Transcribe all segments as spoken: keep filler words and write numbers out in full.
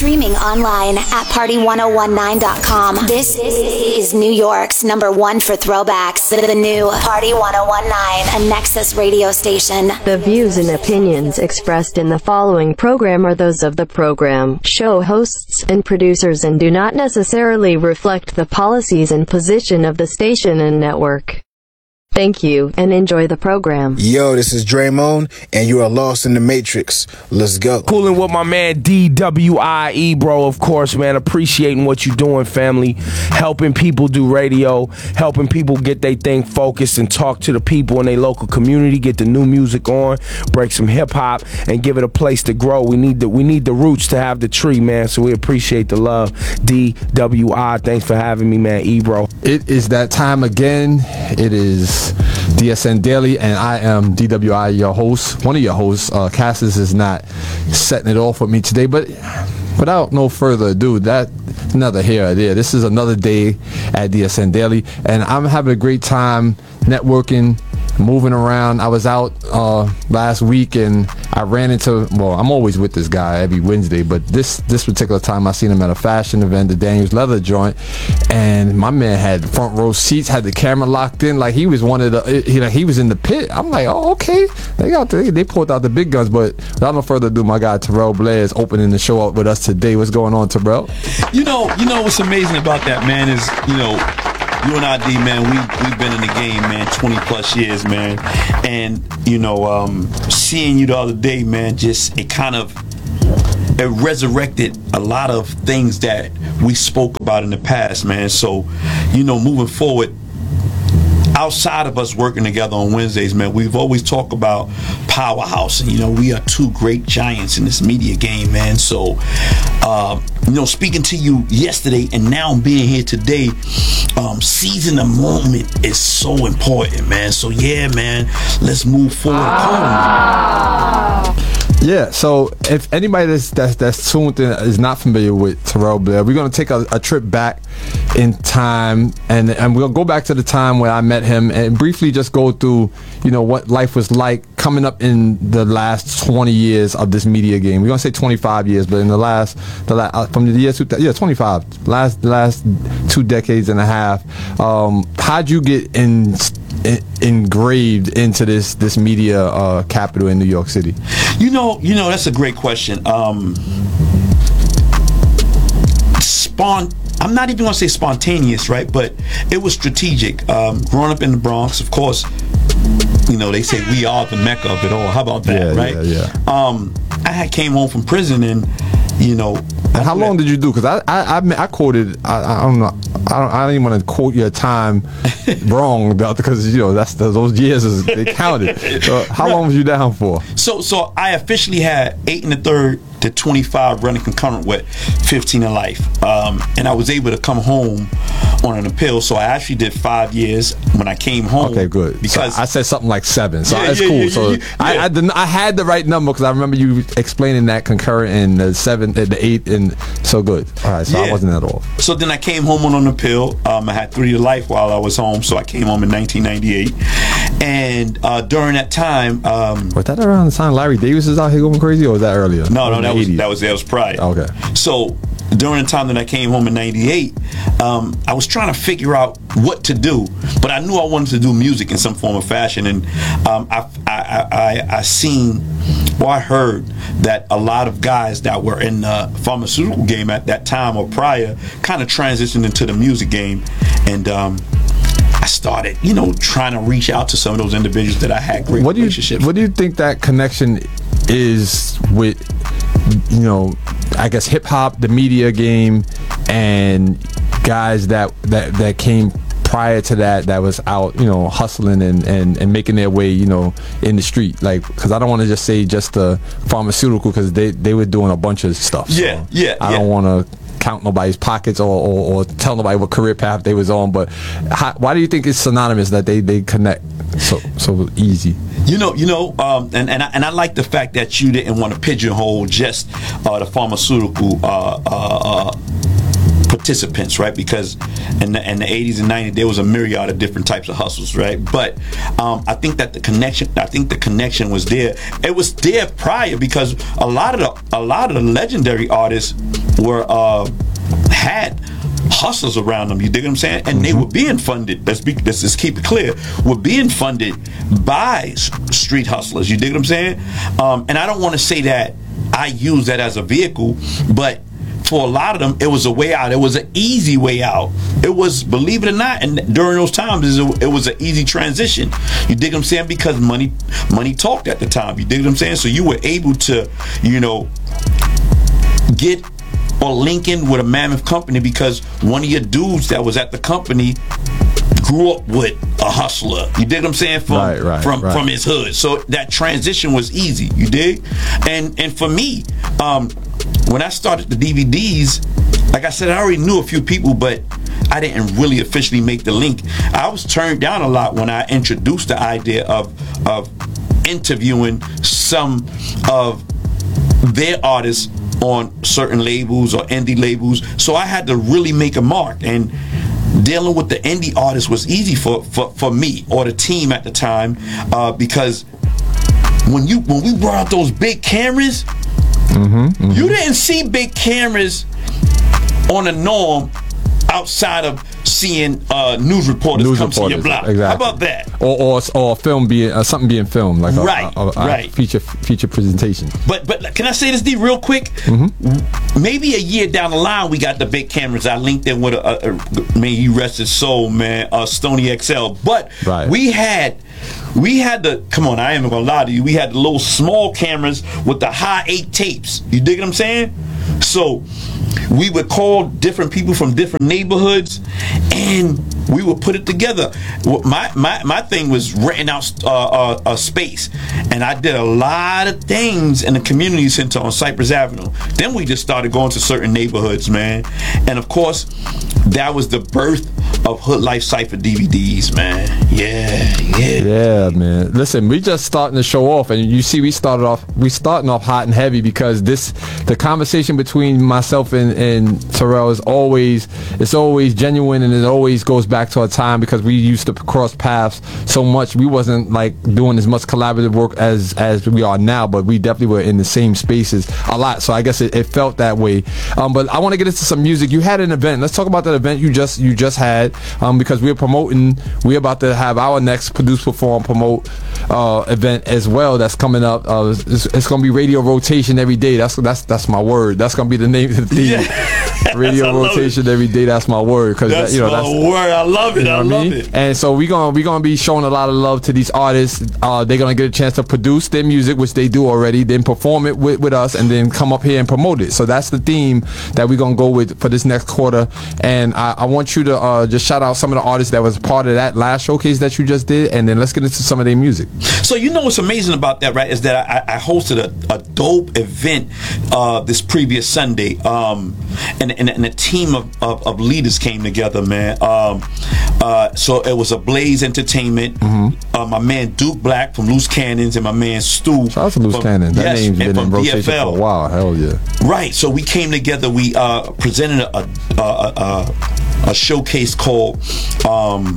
Streaming online at party one oh one nine dot com. This is New York's number one for throwbacks. The new Party one oh one nine, a Nexus radio station. The views and opinions expressed in the following program are those of the program, show hosts, and producers and do not necessarily reflect the policies and position of the station and network. Thank you, and enjoy the program. Yo, this is Draymond, and you are lost in the Matrix. Let's go. Cooling with my man D W I E, bro, of course, man. Appreciating what you're doing, family. Helping people do radio, helping people get their thing focused and talk to the people in their local community, get the new music on, break some hip-hop, and give it a place to grow. We need the, we need the roots to have the tree, man, so we appreciate the love. D W I, thanks for having me, man. E, bro. It is that time again. It is D S N Daily, and I am D W I, your host, one of your hosts. Uh, Cassis is not setting it off with me today, but without no further ado, that another here or there. This is another day at D S N Daily, and I'm having a great time networking, moving around. I was out uh, last week, and I ran into, well, I'm always with this guy every Wednesday, but this this particular time I seen him at a fashion event, the Daniels Leather joint, and my man had front row seats, had the camera locked in, like he was one of the, he, like he was in the pit. I'm like, oh, okay, they got the, they pulled out the big guns. But without no further ado, my guy Terrell Blair is opening the show up with us today. What's going on, Terrell? You know, you know what's amazing about that, man, is, you know, you and I, D, man, we, we've been in the game, man, twenty plus years, man. And, you know, um, seeing you the other day, man, just, it kind of, it resurrected a lot of things that we spoke about in the past, man. So, you know, moving forward, outside of us working together on Wednesdays, man, we've always talked about Powerhouse, and you know, we are two great giants in this media game, man. So, uh, you know, speaking to you yesterday and now being here today, um, seizing the moment is so important, man. So yeah, man, let's move forward. Ah. Yeah, so if anybody that's, that's, that's tuned in is not familiar with Terrell Blair, we're going to take a, a trip back in time, and, and we'll go back to the time when I met him and briefly just go through, you know, what life was like coming up in the last twenty years of this media game. We're going to say twenty-five years, but in the last, the last from the year, two, yeah, twenty-five, last, last two decades and a half, um, how'd you get in, in, engraved into this, this media uh, capital in New York City? You know, you know, that's a great question. Um, spawn. I'm not even going to say spontaneous, right? But it was strategic. Um, growing up in the Bronx, of course, you know, they say we are the mecca of it all. How about that, yeah, right? Yeah, yeah. Um, I had came home from prison, and you know. And how long did you do? Because I, I, I, I quoted. I, I don't know. I don't. I don't even want to quote your time wrong about, because you know that's the, those years is they counted. So how long was you down for? So, so I officially had eight and a third to twenty-five running concurrent with fifteen in life, um, and I was able to come home on an appeal. So I actually did five years when I came home. Okay, good. Because so I said something like seven, so yeah, that's yeah, cool. Yeah, so yeah, yeah. I, I, didn't, I had the right number because I remember you explaining that concurrent in the seven, the eight, and so good. All right, so yeah. I wasn't at all. So then I came home on an appeal. Um, I had three to life while I was home, so I came home in nineteen ninety-eight. And uh, during that time, um, was that around the time Larry Davis is out here going crazy, or was that earlier? No, no, that was that was that was prior. Okay. So during the time that I came home in ninety-eight, um, I was trying to figure out what to do, but I knew I wanted to do music in some form or fashion, and um, I, I, I, I seen, or I heard that a lot of guys that were in the pharmaceutical game at that time or prior kind of transitioned into the music game, and um, I started, you know, trying to reach out to some of those individuals that I had great what do you, relationships. What do you think that connection is with, you know, I guess hip hop, the media game, and guys that that that came prior to that that was out, you know, hustling and and, and making their way, you know, in the street? Like, because I don't want to just say just the pharmaceutical, because they they were doing a bunch of stuff. Yeah, so yeah. I yeah. don't want to count nobody's pockets or, or, or tell nobody what career path they was on, but how, why do you think it's synonymous that they, they connect so so easy? You know, you know, um, and and I, and I like the fact that you didn't want to pigeonhole just uh, the pharmaceutical uh, uh, uh, participants, right? Because in the, in the eighties and nineties, there was a myriad of different types of hustles, right? But um, I think that the connection, I think the connection was there. It was there prior because a lot of the a lot of the legendary artists were uh, had hustlers around them. You dig what I'm saying? And mm-hmm. they were being funded. Let's be. Let's just keep it clear. Were being funded by s- street hustlers. You dig what I'm saying? Um, and I don't want to say that I use that as a vehicle, but for a lot of them, it was a way out. It was an easy way out. It was, believe it or not, and during those times, it was an easy transition. You dig what I'm saying? Because money, money talked at the time. You dig what I'm saying? So you were able to, you know, get or link in with a mammoth company because one of your dudes that was at the company grew up with a hustler. You dig what I'm saying? From right, right, from, right. from his hood. So that transition was easy. You dig? And and for me, um, when I started the D V Ds, like I said, I already knew a few people, but I didn't really officially make the link. I was turned down a lot when I introduced the idea of of interviewing some of their artists on certain labels or indie labels. So I had to really make a mark, and dealing with the indie artists was easy for, for, for me or the team at the time, uh, because when you when we brought out those big cameras, mm-hmm, mm-hmm. you didn't see big cameras on the norm outside of seeing uh, news reporters news come reporters, to your block. Exactly. How about that? Or or, or film being uh, something being filmed, like a, right, a, a, a right. feature feature presentation. But but can I say this, D, real quick? Mm-hmm. Maybe a year down the line, we got the big cameras. I linked in with a, a, a man, he rest his soul, man, uh, Sony X L. But right. we had. We had the, come on, I ain't gonna lie to you, we had the little small cameras with the high eight tapes. You dig what I'm saying? So we would call different people from different neighborhoods and we would put it together. My my, my thing was renting out uh, uh, a space, and I did a lot of things in the community center on Cypress Avenue. Then we just started going to certain neighborhoods, man. And of course, that was the birth of Hood Life Cypher D V Ds, man. Yeah, yeah. Yeah, man. Listen, we just starting to show off, and you see we started off, we starting off hot and heavy because this, the conversation between myself and, and Terrell is always, it's always genuine, and it always goes back to a time because we used to cross paths so much. We wasn't like doing as much collaborative work as as we are now, but we definitely were in the same spaces a lot. So I guess it, it felt that way. Um, but I want to get into some music. You had an event. Let's talk about that event you just you just had, um, because we're promoting. We're about to have our next Produce, Perform, Promote uh, event as well. That's coming up. Uh, it's, it's going to be radio rotation every day. That's that's that's my word. That's going to be the name of the theme. Yeah. Radio rotation every day. That's my word. Because that's that, you know, my that's, word. I love it. You know I love I mean? it. And so we're gonna we're gonna be showing a lot of love to these artists. Uh, they're gonna get a chance to produce their music, which they do already, then perform it with, with us, and then come up here and promote it. So that's the theme that we're gonna go with for this next quarter. And I, I want you to uh, just shout out some of the artists that was part of that last showcase that you just did, and then let's get into some of their music. So you know what's amazing about that, right? Is that I, I hosted a, a dope event uh, this previous Sunday, um, and, and and a team of, of, of leaders came together, man. Um, uh, so it was a Blaze Entertainment. Mm-hmm. Uh, my man Duke Black from Loose Cannons and my man Stu. Shout out to Loose from, Cannon. That yes, name's been in rotation D F L. for a while. Hell yeah. Right. So we came together. We uh, presented a a, a, a, a showcase called. Um,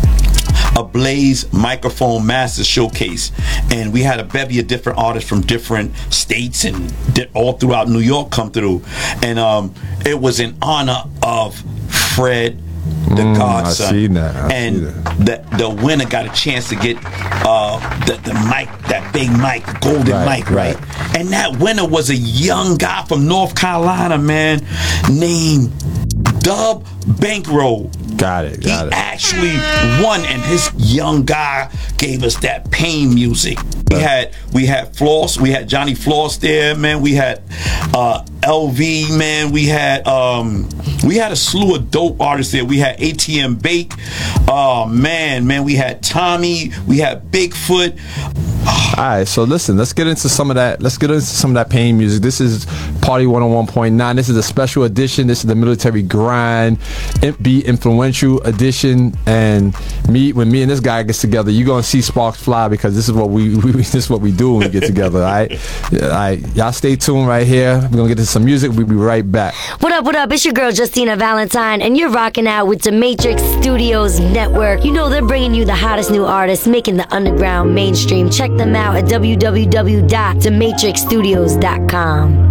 a Blaze Microphone Master Showcase, and we had a bevy of different artists from different states and di- all throughout New York come through, and um, it was in honor of Fred the mm, Godson. I seen that. I and see that. the the winner got a chance to get uh, the the mic, that big mic, the golden right, mic, right? right? And that winner was a young guy from North Carolina, man, named Dub Bankroll. Got it, got he it. actually won, and his young guy gave us that pain music. We had we had Floss, we had Johnny Floss there, man. We had uh, L V, man. We had um, we had a slew of dope artists there. We had A T M Bake. Oh man, man. We had Tommy. We had Bigfoot. All right, so listen, let's get into some of that. Let's get into some of that pain music. This is Party one oh one point nine. This is a special edition. This is the Military Grind Be Influential edition. And me, when me and this guy gets together, you're gonna see sparks fly because this is what we, we this is what we do when we get together. All right, all right, y'all stay tuned right here. We're gonna get into some music. We'll be right back. What up? What up? It's your girl Justina Valentine, and you're rocking out with the Matrix Studios Network. You know they're bringing you the hottest new artists, making the underground mainstream. Check them out at w w w dot the matrix studios dot com.